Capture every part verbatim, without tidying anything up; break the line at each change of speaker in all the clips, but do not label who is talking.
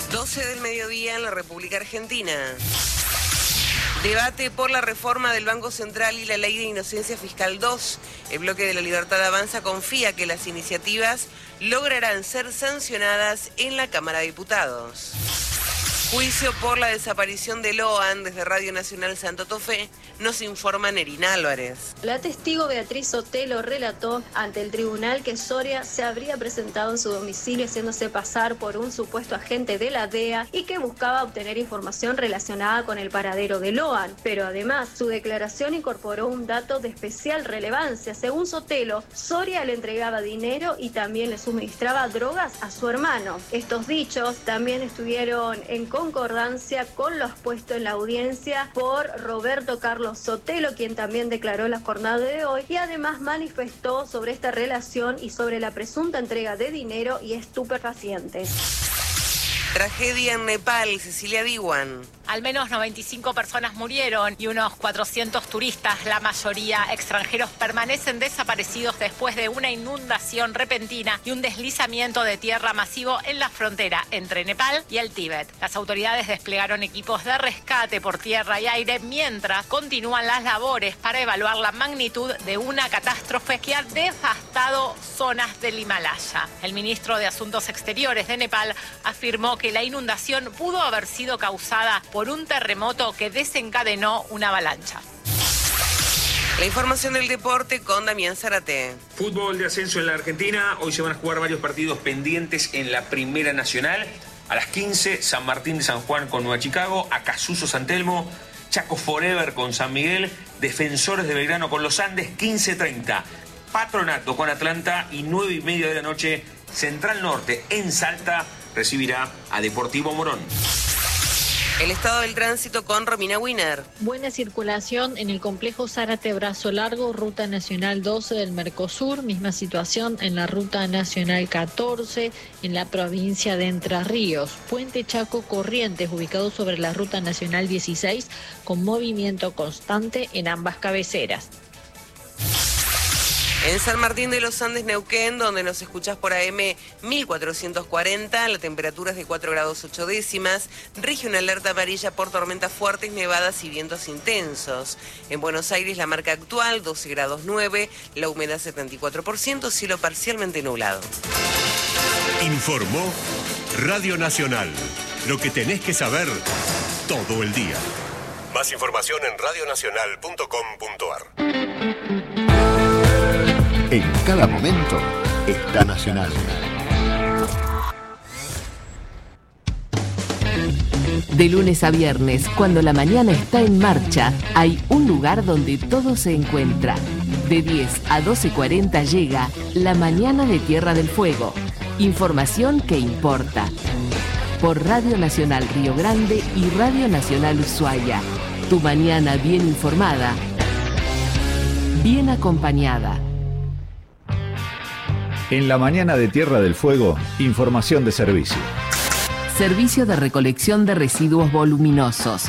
doce del mediodía en la República Argentina. Debate por la reforma del Banco Central y la Ley de Inocencia Fiscal dos. El Bloque de la Libertad Avanza confía que las iniciativas lograrán ser sancionadas en la Cámara de Diputados. Juicio por la desaparición de Loan. Desde Radio Nacional Santo Tofé nos informa Nerina Álvarez.
La testigo Beatriz Sotelo relató ante el tribunal que Soria se habría presentado en su domicilio haciéndose pasar por un supuesto agente de la D E A y que buscaba obtener información relacionada con el paradero de Loan. Pero además, su declaración incorporó un dato de especial relevancia. Según Sotelo, Soria le entregaba dinero y también le suministraba drogas a su hermano. Estos dichos también estuvieron en concordancia con lo expuesto en la audiencia por Roberto Carlos Sotelo, quien también declaró la jornada de hoy y además manifestó sobre esta relación y sobre la presunta entrega de dinero y estupefacientes.
Tragedia en Nepal, Cecilia Diwan.
Al menos noventa y cinco personas murieron y unos cuatrocientos turistas, la mayoría extranjeros, permanecen desaparecidos después de una inundación repentina y un deslizamiento de tierra masivo en la frontera entre Nepal y el Tíbet. Las autoridades desplegaron equipos de rescate por tierra y aire mientras continúan las labores para evaluar la magnitud de una catástrofe que ha devastado zonas del Himalaya. El ministro de Asuntos Exteriores de Nepal afirmó que la inundación pudo haber sido causada por un terremoto que desencadenó una avalancha.
La información del deporte con Damián Zárate.
Fútbol de ascenso en la Argentina. Hoy se van a jugar varios partidos pendientes en la Primera Nacional. A las quince, San Martín de San Juan con Nueva Chicago, Acasuso San Telmo, Chaco Forever con San Miguel, Defensores de Belgrano con los Andes, quince treinta. Patronato con Atlanta y nueve y media de la noche, Central Norte en Salta recibirá a Deportivo Morón.
El estado del tránsito con Romina Wiener.
Buena circulación en el complejo Zárate Brazo Largo, Ruta Nacional doce del Mercosur. Misma situación en la Ruta Nacional catorce en la provincia de Entre Ríos. Puente Chaco Corrientes, ubicado sobre la Ruta Nacional dieciséis, con movimiento constante en ambas cabeceras.
En San Martín de los Andes, Neuquén, donde nos escuchás por A M mil cuatrocientos cuarenta, la temperatura es de cuatro grados ocho décimas, rige una alerta amarilla por tormentas fuertes, nevadas y vientos intensos. En Buenos Aires, la marca actual, doce grados nueve, la humedad setenta y cuatro por ciento, cielo parcialmente nublado.
Informó Radio Nacional, lo que tenés que saber todo el día. Más información en radio nacional punto com punto a r.
En cada momento está Nacional.
De lunes a viernes, cuando la mañana está en marcha, hay un lugar donde todo se encuentra. De diez a doce cuarenta llega La Mañana de Tierra del Fuego. Información que importa. Por Radio Nacional Río Grande y Radio Nacional Ushuaia. Tu mañana bien informada, bien acompañada.
En La Mañana de Tierra del Fuego, información de servicio.
Servicio de recolección de residuos voluminosos.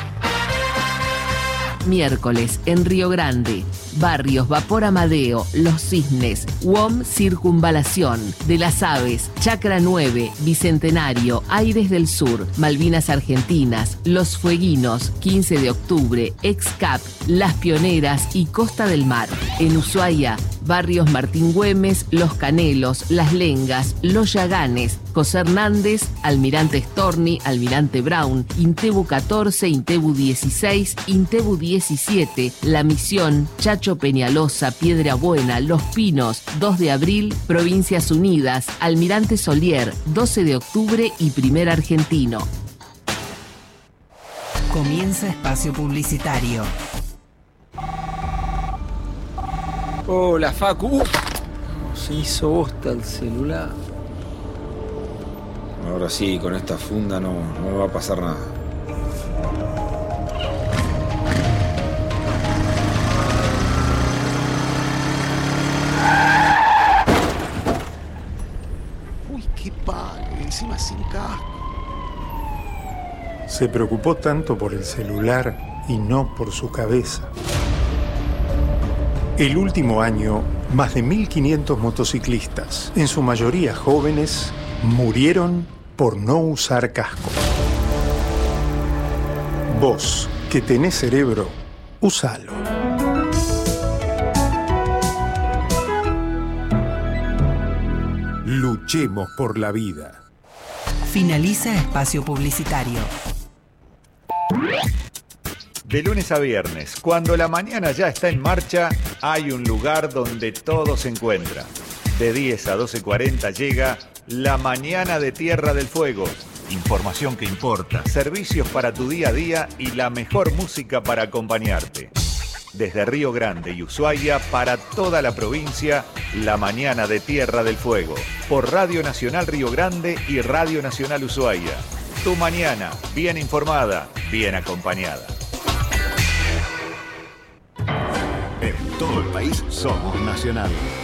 Miércoles en Río Grande. Barrios Vapor Amadeo, Los Cisnes, U O M Circunvalación, De las Aves, Chacra nueve, Bicentenario, Aires del Sur, Malvinas Argentinas, Los Fueguinos, quince de octubre, Excap, Las Pioneras y Costa del Mar. En Ushuaia, barrios Martín Güemes, Los Canelos, Las Lengas, Los Yaganes, José Hernández, Almirante Storni, Almirante Brown, Intebu catorce, Intebu dieciséis, Intebu diecisiete, La Misión, Chacho Peñalosa, Piedra Buena, Los Pinos, dos de abril, Provincias Unidas, Almirante Solier, doce de octubre y Primer Argentino.
Comienza espacio publicitario.
Hola, Facu. Uf, se hizo bosta el celular.
Ahora sí, con esta funda no, no me va a pasar nada.
Uy, qué padre, encima sin casco.
Se preocupó tanto por el celular y no por su cabeza. El último año, más de mil quinientos motociclistas, en su mayoría jóvenes, murieron por no usar casco. Vos, que tenés cerebro, úsalo. Luchemos por la vida.
Finaliza espacio publicitario.
De lunes a viernes, cuando la mañana ya está en marcha, hay un lugar donde todo se encuentra. De diez a doce cuarenta llega La Mañana de Tierra del Fuego. Información que importa, servicios para tu día a día y la mejor música para acompañarte. Desde Río Grande y Ushuaia para toda la provincia, La Mañana de Tierra del Fuego. Por Radio Nacional Río Grande y Radio Nacional Ushuaia. Tu mañana, bien informada, bien acompañada.
En todo el país somos Nacional.